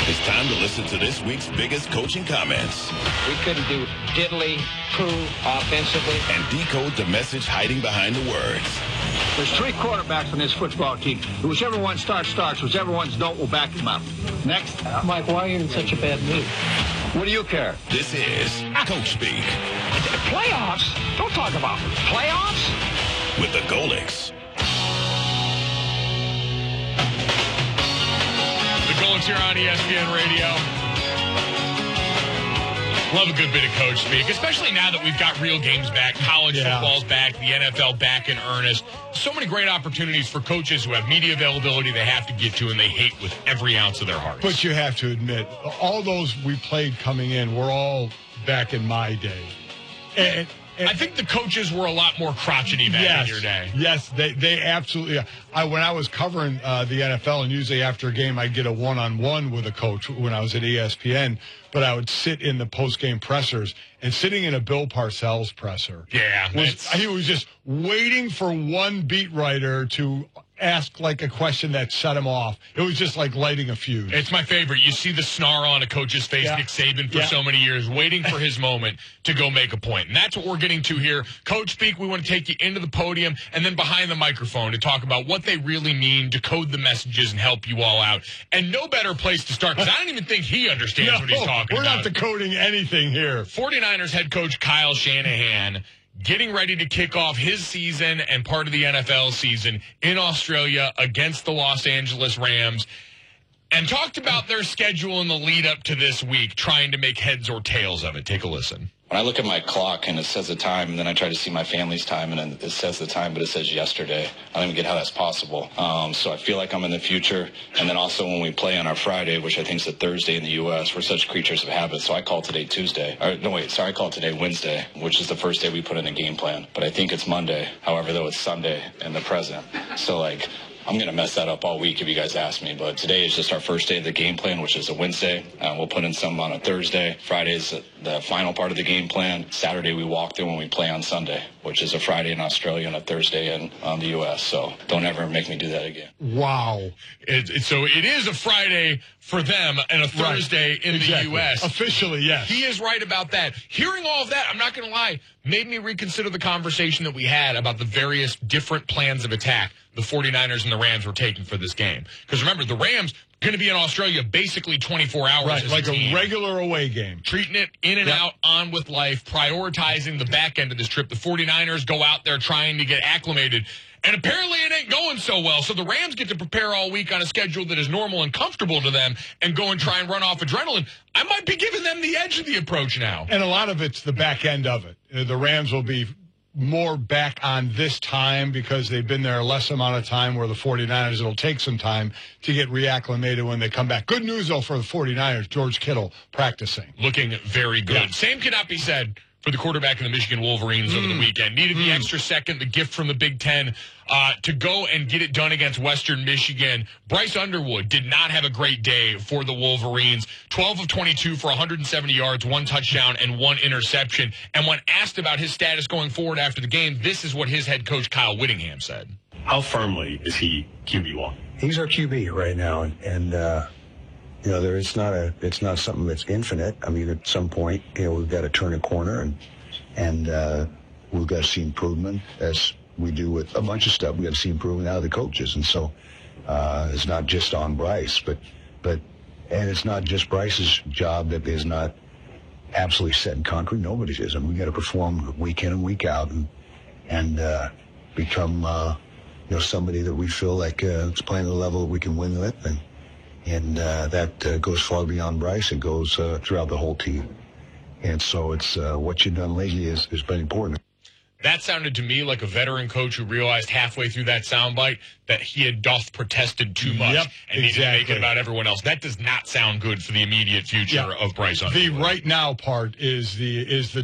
It's time to listen to this week's biggest coaching comments. We couldn't do diddly, poo offensively. And decode the message hiding behind the words. There's 3 quarterbacks on this football team. Whichever one starts. Whichever ones don't, we'll back them up. Next. Mike, why are you in such a bad mood? What do you care? This is Coach Speak. Playoffs? Don't talk about playoffs. With the Golics. The Golics here on ESPN Radio. Love a good bit of Coach Speak, especially now that we've got real games back. College football's back, the NFL back in earnest. So many great opportunities for coaches who have media availability they have to get to and they hate with every ounce of their hearts. But you have to admit, all those we played coming in were all back in my day. And I think the coaches were a lot more crotchety back in your day. Yes, they absolutely. When I was covering the NFL, and usually after a game, I'd get a one-on-one with a coach when I was at ESPN, but I would sit in the post-game pressers, and sitting in a Bill Parcells presser. Yeah. He was just waiting for one beat writer to ask like a question that set him off. It was just like lighting a fuse. It's my favorite. You see the snarl on a coach's face, Nick Saban, for so many years, waiting for his moment to go make a point. And that's what we're getting to here. Coach Speak, we want to take you into the podium and then behind the microphone to talk about what they really mean, decode the messages, and help you all out. And no better place to start, because I don't even think he understands what he's talking about. We're not about. Decoding anything here. 49ers head coach Kyle Shanahan getting ready to kick off his season and part of the NFL season in Australia against the Los Angeles Rams, and talked about their schedule in the lead up to this week, trying to make heads or tails of it. Take a listen. When I look at my clock and it says the time, and then I try to see my family's time, and then it says the time, but it says yesterday. I don't even get how that's possible. So I feel like I'm in the future. And then also when we play on our Friday, which I think is a Thursday in the U.S., we're such creatures of habit. So I call today Tuesday. I call today Wednesday, which is the first day we put in a game plan. But I think it's Monday. However, though, it's Sunday in the present. So, I'm going to mess that up all week if you guys ask me. But today is just our first day of the game plan, which is a Wednesday. We'll put in some on a Thursday. Friday is the final part of the game plan. Saturday we walk through when we play on Sunday, which is a Friday in Australia and a Thursday in the U.S. So don't ever make me do that again. Wow. So it is a Friday for them and a Thursday in the U.S. Officially, yes. He is right about that. Hearing all of that, I'm not going to lie, made me reconsider the conversation that we had about the various different plans of attack the 49ers and the Rams were taking for this game. Because remember, the Rams going to be in Australia basically 24 hours. Right, as like a regular away game. Treating it in and out, on with life, prioritizing the back end of this trip. The 49ers go out there trying to get acclimated. And apparently it ain't going so well. So the Rams get to prepare all week on a schedule that is normal and comfortable to them and go and try and run off adrenaline. I might be giving them the edge of the approach now. And a lot of it's the back end of it. The Rams will be more back on this time because they've been there a less amount of time, where the 49ers, it'll take some time to get reacclimated when they come back. Good news, though, for the 49ers, George Kittle practicing. Looking very good. Yeah. Same cannot be said for the quarterback of the Michigan Wolverines over the weekend. Needed the extra second, the gift from the Big Ten, to go and get it done against Western Michigan. Bryce Underwood did not have a great day for the Wolverines. 12 of 22 for 170 yards, 1 touchdown, and 1 interception. And when asked about his status going forward after the game, this is what his head coach, Kyle Whittingham, said. How firmly is he QB1? He's our QB right now, and it's not something that's infinite. I mean, at some point, we've got to turn a corner, and we've got to see improvement, as we do with a bunch of stuff. We've got to see improvement out of the coaches, and so it's not just on Bryce, but it's not just Bryce's job that is not absolutely set in concrete. Nobody's is, and we got to perform week in and week out, and become somebody that we feel like is playing at a level we can win with, and that goes far beyond Bryce. It goes throughout the whole team. And so it's what you've done lately has been important. That sounded to me like a veteran coach who realized halfway through that soundbite that he had protested too much and needed to make it about everyone else. That does not sound good for the immediate future of Bryce Underwood. The right now part is the